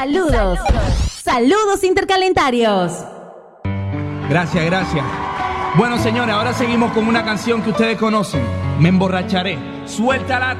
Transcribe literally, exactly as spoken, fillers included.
Saludos. Saludos intercalentarios. Gracias, gracias. Bueno, señores, ahora seguimos con una canción que ustedes conocen. Me emborracharé. Suéltala.